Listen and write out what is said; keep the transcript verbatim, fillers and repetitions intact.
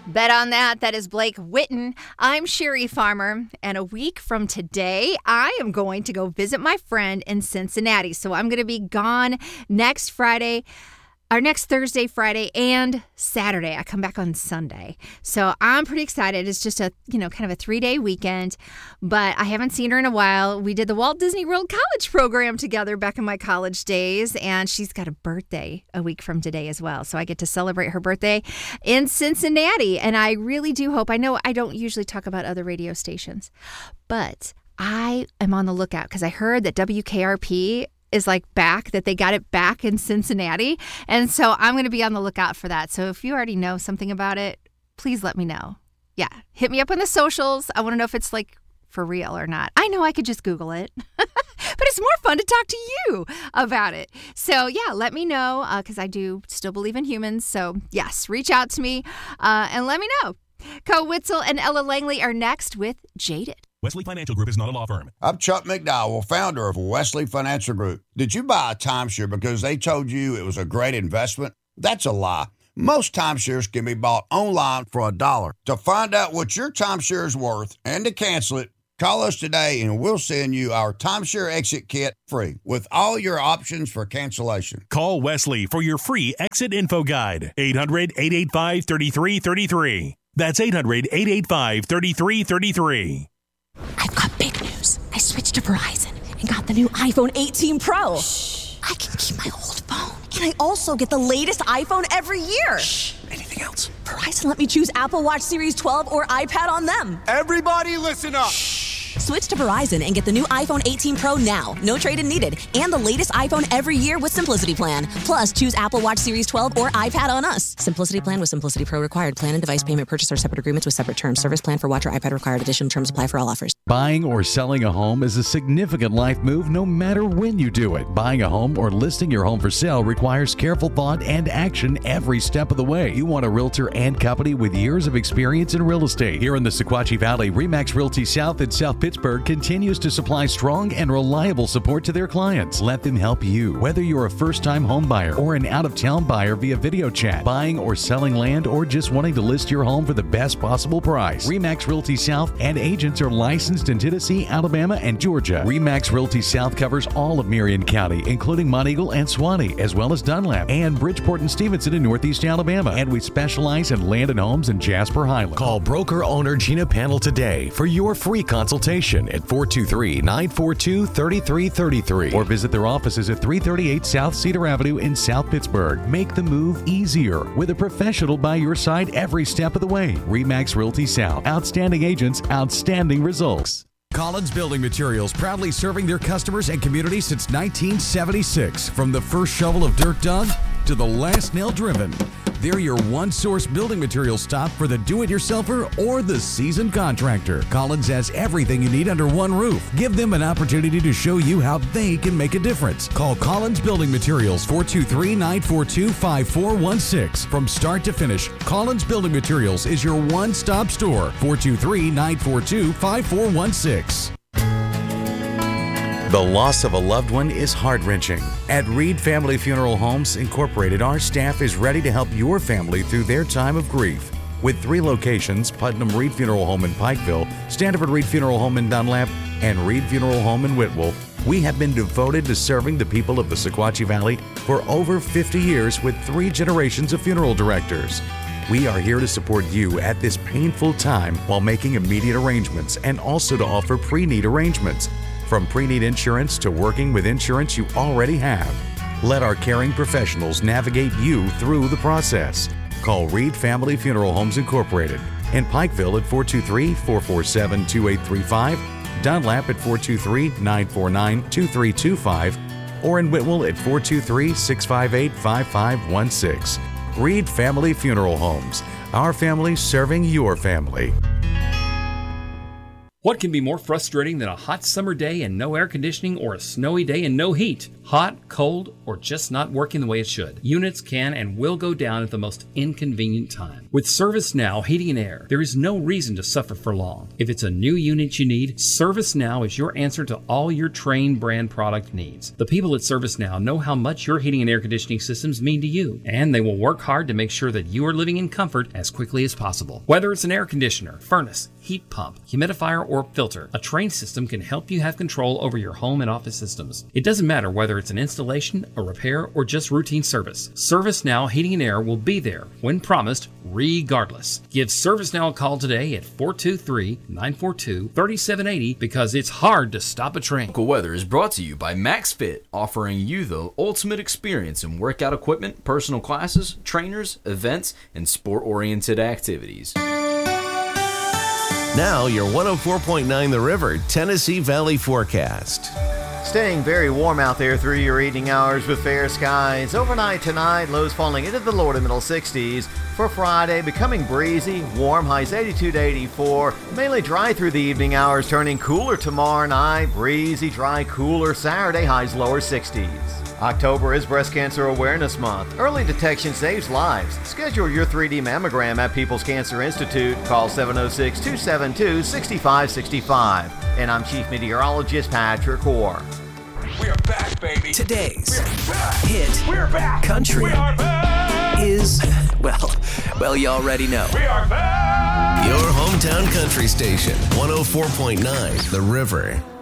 Bet on that. That is Blake Witten. I'm Sherry Farmer, and a week from today, I am going to go visit my friend in Cincinnati. So I'm going to be gone next Friday, or next Thursday, Friday, and Saturday. I come back on Sunday. So I'm pretty excited. It's just a, you know, kind of a three-day weekend, but I haven't seen her in a while. We did the Walt Disney World College program together back in my college days, and she's got a birthday a week from today as well. So I get to celebrate her birthday in Cincinnati, and I really do hope, I know I don't usually talk about other radio stations, but I am on the lookout because I heard that W K R P is like back, that they got it back in Cincinnati. And so I'm going to be on the lookout for that. So if you already know something about it, please let me know. Yeah, hit me up on the socials. I want to know if it's like for real or not. I know I could just Google it, but it's more fun to talk to you about it. So yeah, let me know because uh, I do still believe in humans. So yes, reach out to me uh, and let me know. Co Witzel and Ella Langley are next with Jaded. Wesley Financial Group is not a law firm. I'm Chuck McDowell, founder of Wesley Financial Group. Did you buy a timeshare because they told you it was a great investment? That's a lie. Most timeshares can be bought online for a dollar. To find out what your timeshare is worth and to cancel it, call us today and we'll send you our timeshare exit kit free with all your options for cancellation. Call Wesley for your free exit info guide. eight hundred, eight eight five, three three three three. That's eight hundred, eight eight five, three three three three. I've got big news. I switched to Verizon and got the new iPhone eighteen Pro. Shh. I can keep my old phone. And I also get the latest iPhone every year. Shh. Anything else? Verizon let me choose Apple Watch Series twelve or iPad on them. Everybody listen up. Shh. Switch to Verizon and get the new iPhone eighteen Pro now. No trade-in needed. And the latest iPhone every year with Simplicity Plan. Plus, choose Apple Watch Series twelve or iPad on us. Simplicity Plan with Simplicity Pro required. Plan and device payment purchase are separate agreements with separate terms. Service plan for watch or iPad required. Additional terms apply for all offers. Buying or selling a home is a significant life move no matter when you do it. Buying a home or listing your home for sale requires careful thought and action every step of the way. You want a realtor and company with years of experience in real estate. Here in the Sequatchie Valley, RE/MAX Realty South in South Pittsburgh continues to supply strong and reliable support to their clients. Let them help you. Whether you're a first-time home buyer or an out-of-town buyer via video chat, buying or selling land, or just wanting to list your home for the best possible price, RE/MAX Realty South and agents are licensed in Tennessee, Alabama, and Georgia. RE/MAX Realty South covers all of Marion County, including Monteagle and Swanee, as well as Dunlap and Bridgeport and Stevenson in Northeast Alabama. And we specialize in land and homes in Jasper Highland. Call broker owner Gina Panel today for your free consultation at four two three, nine four two, three three three three or visit their offices at three thirty-eight South Cedar Avenue in South Pittsburgh. Make the move easier with a professional by your side every step of the way. RE/MAX Realty South. Outstanding agents, outstanding results. Collins Building Materials, proudly serving their customers and community since nineteen seventy-six. From the first shovel of dirt dug to the last nail driven, they're your one-source building materials stop for the do-it-yourselfer or the seasoned contractor. Collins has everything you need under one roof. Give them an opportunity to show you how they can make a difference. Call Collins Building Materials, four two three, nine four two, five four one six. From start to finish, Collins Building Materials is your one-stop store, four two three, nine four two, five four one six. The loss of a loved one is heart-wrenching. At Reed Family Funeral Homes Incorporated, our staff is ready to help your family through their time of grief. With three locations, Putnam Reed Funeral Home in Pikeville, Standiford Reed Funeral Home in Dunlap, and Reed Funeral Home in Whitwell, we have been devoted to serving the people of the Sequatchie Valley for over fifty years with three generations of funeral directors. We are here to support you at this painful time while making immediate arrangements and also to offer pre-need arrangements. From pre-need insurance to working with insurance you already have. Let our caring professionals navigate you through the process. Call Reed Family Funeral Homes Incorporated in Pikeville at four two three, four four seven, two eight three five, Dunlap at four two three, nine four nine, two three two five, or in Whitwell at four two three, six five eight, five five one six. Reed Family Funeral Homes. Our family serving your family. What can be more frustrating than a hot summer day and no air conditioning or a snowy day and no heat? hot, cold, or just not working the way it should. Units can and will go down at the most inconvenient time. With ServiceNow Heating and Air, there is no reason to suffer for long. If it's a new unit you need, ServiceNow is your answer to all your Trane brand product needs. The people at ServiceNow know how much your heating and air conditioning systems mean to you, and they will work hard to make sure that you are living in comfort as quickly as possible. Whether it's an air conditioner, furnace, heat pump, humidifier, or filter, a Trane system can help you have control over your home and office systems. It doesn't matter whether it's an installation, a repair, or just routine service. ServiceNow Heating and Air will be there when promised, regardless. Give ServiceNow a call today at four two three, nine four two, three seven eight zero because it's hard to stop a Trane. Local Weather is brought to you by MaxFit, offering you the ultimate experience in workout equipment, personal classes, trainers, events, and sport-oriented activities. Now your one oh four point nine The River Tennessee Valley forecast. Staying very warm out there through your evening hours with fair skies. Overnight tonight, lows falling into the lower to middle sixties. For Friday, becoming breezy, warm, highs eighty-two to eighty-four. Mainly dry through the evening hours, turning cooler tomorrow night. Breezy, dry, cooler Saturday, highs lower sixties. October is Breast Cancer Awareness Month. Early detection saves lives. Schedule your three D mammogram at People's Cancer Institute. Call seven oh six, two seven two, six five six five. And I'm Chief Meteorologist Patrick Hoare. We are back, baby. Today's We're back. hit We're back. country We are back. is, well, well, you already know. We are back. Your hometown country station, one oh four point nine The River.